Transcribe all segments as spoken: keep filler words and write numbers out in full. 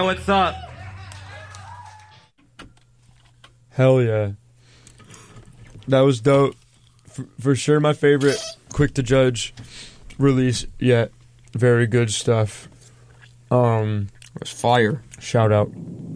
Yo, what's up? Hell yeah. That was dope. For, for sure my favorite Quick to Judge release yet. Very good stuff. Um, It was fire. Shout out.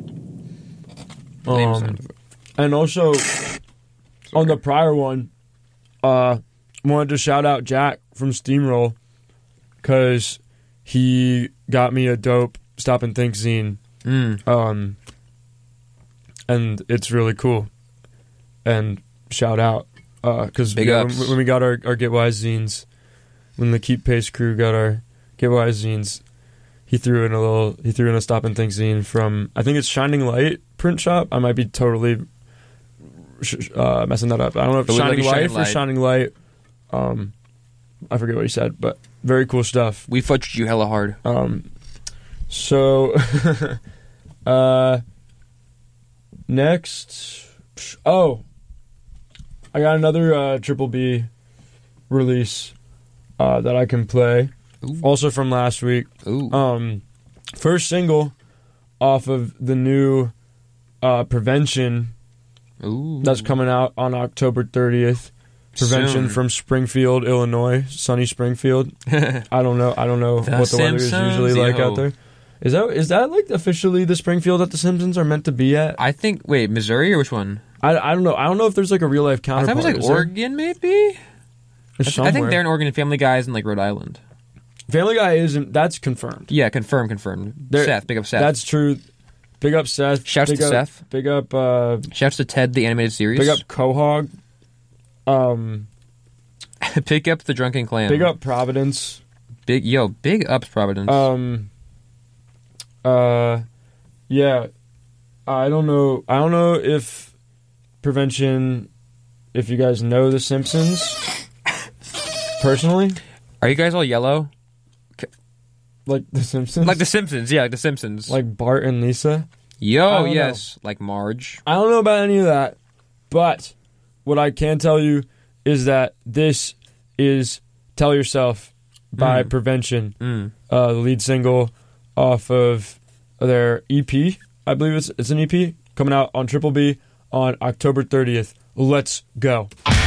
Um, and also, on the prior one, uh, wanted to shout out Jack from Steamroll because he got me a dope Stop and Think zine. Mm. Um, and it's really cool. And shout out. Because Big yeah, ups. when, when we got our, our Get Wise zines, when the Keep Pace crew got our Get Wise zines, he threw in a little, he threw in a Stop and Think zine from, I think it's Shining Light print shop. I might be totally sh- uh, messing that up. I don't know if It looked Shining like a Light Shining or Light. Shining Light. Um, I forget what he said, but very cool stuff. We fudged you hella hard. Um, so, uh, next, oh, I got another uh, Triple B release uh, that I can play. Ooh. Also from last week. Ooh. Um, first single off of the new uh, Prevention Ooh. that's coming out on October thirtieth. Prevention Soon. from Springfield, Illinois, sunny Springfield. I don't know. I don't know The what the weather is Simpsons, usually like yo. out there. Is that is that like officially the Springfield that the Simpsons are meant to be at? I think, wait, Missouri or which one? I, I don't know. I don't know if there's like a real life I counterpart. thought it was like Is there? Oregon, maybe? It's I, th- I somewhere. think they're in Oregon and Family Guy's in like Rhode Island. Family Guy isn't. That's confirmed. Yeah, confirmed, confirmed. They're- Seth, big up Seth. That's true. Big up Seth. Shouts big to up, Seth. Big up. Uh, Shouts to Ted, the animated series. big up Quahog. Um. Pick up the Drunken Clam. Big up Providence. Big yo, big ups Providence. Um. Uh. Yeah. I don't know. I don't know if Prevention. If you guys know The Simpsons. Personally, Are you guys all yellow? like The Simpsons, Like The Simpsons, yeah, like The Simpsons. like Bart and Lisa. I yo, don't yes, like Marge. I don't know about any of that, but what I can tell you is that this is Tell Yourself by Mm. Prevention, Mm. uh, the lead single off of their E P. I believe it's it's an E P coming out on Triple B on October thirtieth. Let's go.